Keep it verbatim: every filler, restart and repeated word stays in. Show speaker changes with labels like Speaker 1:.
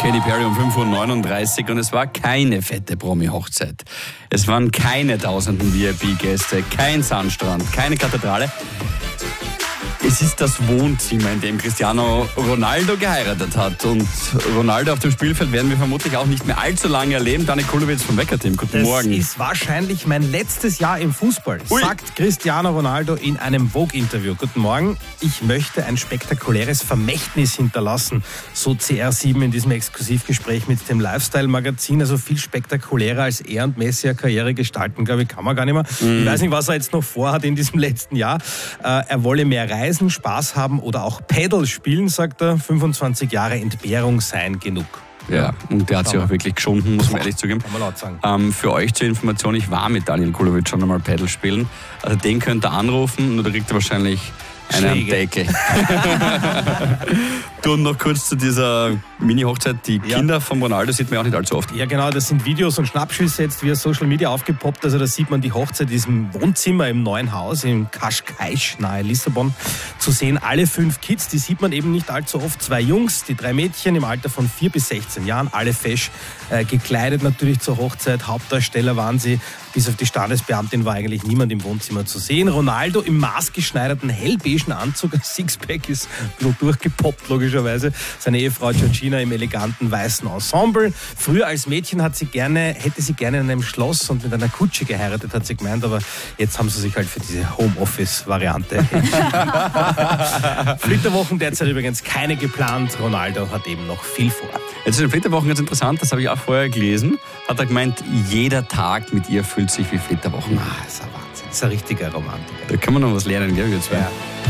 Speaker 1: Katy Perry um fünf Uhr neununddreißig und es war keine fette Promi-Hochzeit. Es waren keine tausenden V I P-Gäste, kein Sandstrand, keine Kathedrale. Es ist das Wohnzimmer, in dem Cristiano Ronaldo geheiratet hat. Und Ronaldo auf dem Spielfeld werden wir vermutlich auch nicht mehr allzu lange erleben. Dani Kulowitz vom Wecker-Team, guten
Speaker 2: das
Speaker 1: Morgen.
Speaker 2: Das ist wahrscheinlich mein letztes Jahr im Fußball, Ui. sagt Cristiano Ronaldo in einem Vogue-Interview. Guten Morgen, ich möchte ein spektakuläres Vermächtnis hinterlassen, so C R sieben in diesem Exklusivgespräch mit dem Lifestyle-Magazin. Also viel spektakulärer als er und Messi eine Karriere gestalten, glaube ich, kann man gar nicht mehr. Mm. Ich weiß nicht, was er jetzt noch vorhat in diesem letzten Jahr. Äh, er wolle mehr reisen, Spaß haben oder auch Paddle spielen, sagt er. fünfundzwanzig Jahre Entbehrung seien genug.
Speaker 1: Ja, und der hat sich auch wirklich geschunden, muss man ehrlich zugeben.
Speaker 2: Kann man laut sagen.
Speaker 1: Ähm, für euch zur Information, ich war mit Daniel Kulowitz schon einmal Paddle spielen. Also den könnt ihr anrufen, nur da kriegt ihr wahrscheinlich einen am Deckel. Du, und noch kurz zu dieser Mini-Hochzeit. Die Kinder ja. von Ronaldo sieht man auch nicht allzu oft.
Speaker 2: Ja genau, das sind Videos und Schnappschüsse jetzt via Social Media aufgepoppt. Also da sieht man die Hochzeit in diesem Wohnzimmer im neuen Haus in Cascais nahe Lissabon zu sehen. Alle fünf Kids, die sieht man eben nicht allzu oft. Zwei Jungs, die drei Mädchen im Alter von vier bis sechzehn Jahren. Alle fesch äh, gekleidet natürlich zur Hochzeit. Hauptdarsteller waren sie. Bis auf die Standesbeamtin war eigentlich niemand im Wohnzimmer zu sehen. Ronaldo im maßgeschneiderten hellbeigen Anzug. Sixpack ist nur durchgepoppt, logischerweise. Seine Ehefrau Georgina im eleganten weißen Ensemble. Früher als Mädchen hat sie gerne, hätte sie gerne in einem Schloss und mit einer Kutsche geheiratet, hat sie gemeint. Aber jetzt haben sie sich halt für diese Homeoffice-Variante entschieden. Flitterwochen derzeit übrigens keine geplant. Ronaldo hat eben noch viel vor.
Speaker 1: Jetzt sind Flitterwochen ganz interessant, das habe ich auch vorher gelesen. Hat er gemeint, jeder Tag mit ihr fühlt sich wie Flitterwochen.
Speaker 2: Ah, das ist ein Wahnsinn. Das ist ein richtiger Romantiker.
Speaker 1: Da kann man noch was lernen, gell, wir zwei.
Speaker 2: Ja.